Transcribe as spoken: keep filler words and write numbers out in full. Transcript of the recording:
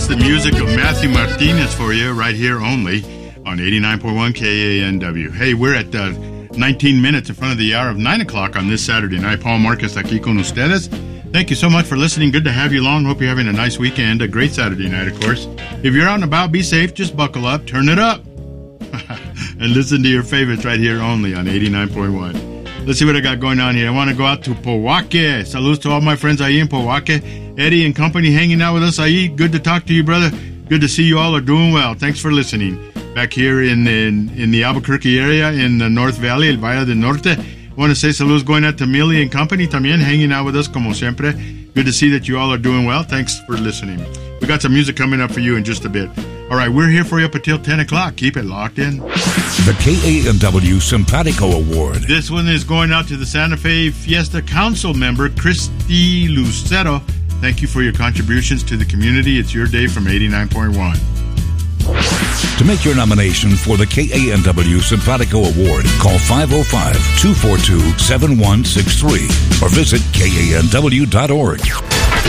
the music of Matthew Martinez for you right here only on eighty-nine point one K A N W. Hey, we're at uh, nineteen minutes in front of the hour of nine o'clock on this Saturday night. Paul Marquez aquí con ustedes. Thank you so much for listening. Good to have you along. Hope you're having a nice weekend. A great Saturday night, of course. If you're out and about, be safe. Just buckle up. Turn it up. And listen to your favorites right here only on eighty-nine point one. Let's see what I got going on here. I want to go out to Pojoaque. Salutes to all my friends ahí in Pojoaque. Eddie and company hanging out with us ahí. Good to talk to you, brother. Good to see you all are doing well. Thanks for listening. Back here in, in, in the Albuquerque area, in the North Valley, El Valle del Norte. I want to say saludos going out to Millie and company también hanging out with us como siempre. Good to see that you all are doing well. Thanks for listening. We got some music coming up for you in just a bit. All right, we're here for you up until ten o'clock. Keep it locked in. The K A N W Simpatico Award. This one is going out to the Santa Fe Fiesta Council member, Christy Lucero. Thank you for your contributions to the community. It's your day from eighty-nine point one. To make your nomination for the K A N W Simpatico Award, call five oh five, two four two, seven one six three or visit K A N W dot org.